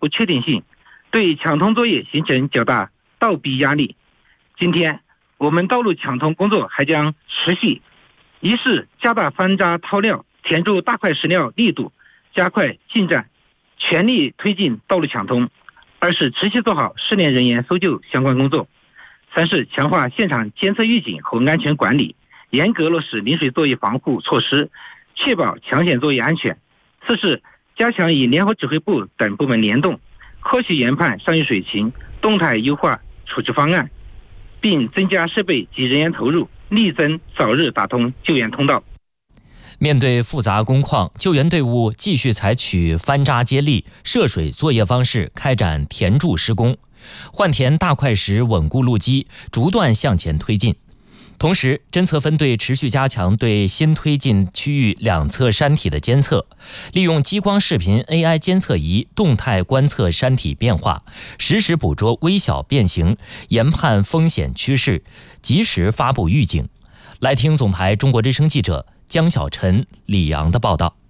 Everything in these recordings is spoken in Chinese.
不确定性，对抢通作业形成较大倒逼压力。今天我们道路抢通工作还将持续，一是加大翻渣掏料填住大块石料力度，加快进展，全力推进道路抢通；二是持续做好失联人员搜救相关工作；三是强化现场监测预警和安全管理，严格落实临水作业防护措施，确保抢险作业安全；四是加强与联合指挥部等部门联动，科学研判上游水情，动态优化处置方案，并增加设备及人员投入，力争早日打通救援通道。 面对复杂工况，救援队伍继续采取翻渣接力、涉水作业方式开展填筑施工，换填大块石稳固路基，逐段向前推进。同时，侦测分队持续加强对新推进区域两侧山体的监测，利用激光视频 AI 监测仪动态观测山体变化，实时捕捉微小变形，研判风险趋势，及时发布预警。来听总台中国之声记者江小晨、李阳的报道。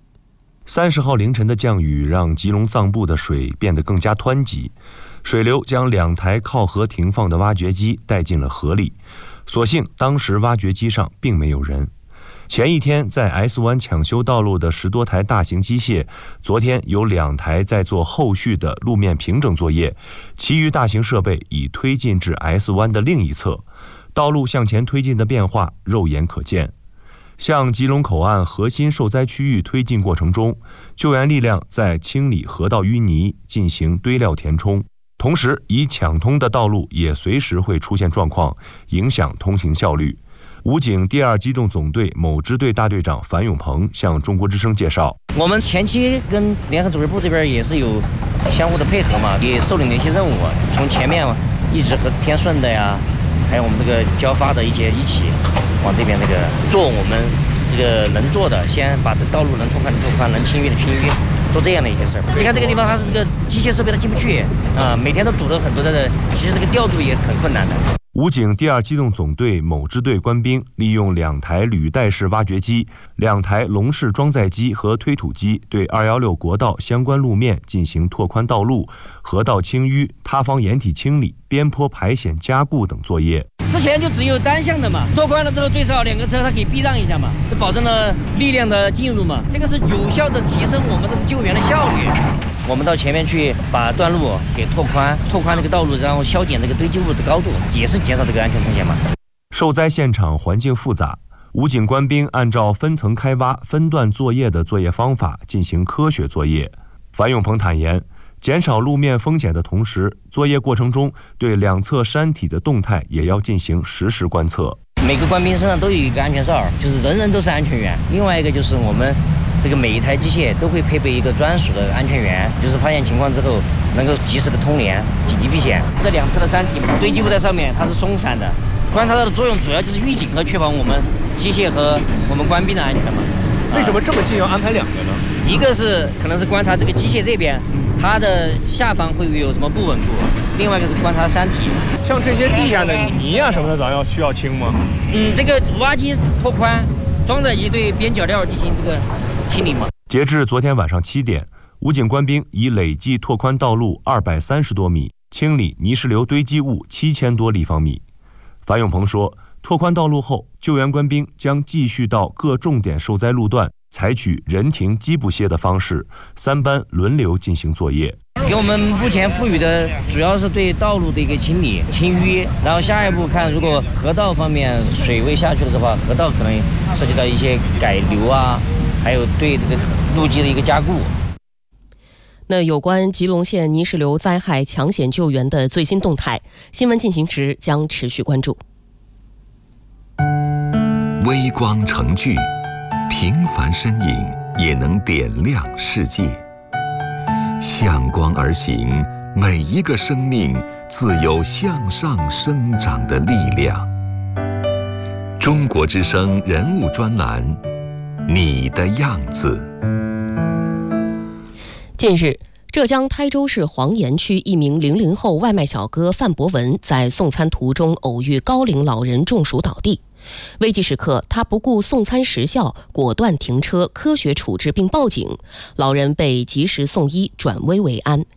30号凌晨的降雨让吉隆藏布的水变得更加湍急，水流将2台靠河停放的挖掘机带进了河里。所幸当时挖掘机上并没有人。前一天在 S 湾抢修道路的10多台大型机械，昨天有2台在做后续的路面平整作业，其余大型设备已推进至 S 湾的另一侧，道路向前推进的变化肉眼可见。向吉隆口岸核心受灾区域推进过程中，救援力量在清理河道淤泥，进行堆料填充。同时，已抢通的道路也随时会出现状况，影响通行效率。武警第2机动总队某支队大队长樊永鹏向中国之声介绍： 我们前期跟联合指挥部这边也是有相互的配合嘛，也受领了一些任务，从前面一直和天顺的呀，还有我们这个交发的一起往这边这个做我们这个能做的，先把这道路能拓宽的拓宽，能清淤的清淤，做这样的一些事儿。你看这个地方它是这个机械设备它进不去啊，每天都堵了很多的，其实这个调度也很困难的。 武警第2机动总队某支队官兵利用2台履带式挖掘机、2台笼式装载机和推土机，对216国道相关路面进行拓宽道路、河道清淤、塌方掩体清理、边坡排险加固等作业。 之前就只有单向的嘛，拓宽了之后最少2个车它可以避让一下嘛，就保证了力量的进入嘛，这个是有效的提升我们的救援的效率。我们到前面去把段路给拓宽这个道路，然后削减这个堆积物的高度，也是减少这个安全风险嘛。 受灾现场环境复杂，武警官兵按照分层开挖、分段作业的作业方法进行科学作业。樊永鹏坦言，减少路面风险的同时，作业过程中对两侧山体的动态也要进行实时观测。 每个官兵身上都有一个安全哨，就是人人都是安全员。另外一个就是我们这个每一台机械都会配备一个专属的安全员，就是发现情况之后能够及时的通联、紧急避险。这两侧的山体堆积物在上面，它是松散的，观察到的作用主要就是预警和确保我们机械和我们官兵的安全嘛。 为什么这么近要安排2个呢？ 一个是可能是观察这个机械这边，它的下方会有什么不稳固；另外一个是观察山体。 像这些地下的泥啊什么的，咱需要清吗？ 这个挖机拓宽，装载机对边角料进行这个清理嘛。 截至昨天晚上7点，武警官兵已累计拓宽道路230多米，清理泥石流堆积物7000多立方米。樊永鹏说，拓宽道路后，救援官兵将继续到各重点受灾路段，采取人停机不歇的方式，3班轮流进行作业。 给我们目前赋予的主要是对道路的一个清理、清淤，然后下一步看，如果河道方面水位下去了的话，河道可能涉及到一些改流啊，还有对这个路基的一个加固。 那有关吉隆县泥石流灾害抢险救援的最新动态，新闻进行时将持续关注。 微光成炬，平凡身影也能点亮世界。向光而行，每一个生命自有向上生长的力量。中国之声人物专栏，你的样子。 近日，浙江台州市黄岩区一名00后外卖小哥范博文在送餐途中偶遇高龄老人中暑倒地，危急时刻他不顾送餐时效，果断停车，科学处置并报警，老人被及时送医，转危为安。